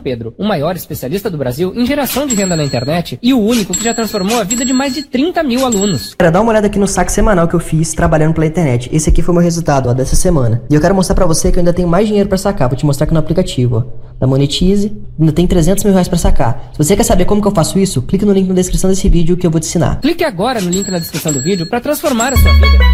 Pedro, o maior especialista do Brasil em geração de renda na internet e o único que já transformou a vida de mais de 30 mil alunos. Dá uma olhada aqui no saque semanal que eu fiz trabalhando pela internet. Esse aqui foi o meu resultado, ó, dessa semana. E eu quero mostrar pra você que eu ainda tenho mais dinheiro pra sacar. Vou te mostrar aqui no aplicativo, ó, da Monetize. Ainda tem 300 mil reais pra sacar. Se você quer saber como que eu faço isso, clique no link na descrição desse vídeo que eu vou te ensinar. Clique agora no link na descrição do vídeo pra transformar a sua vida.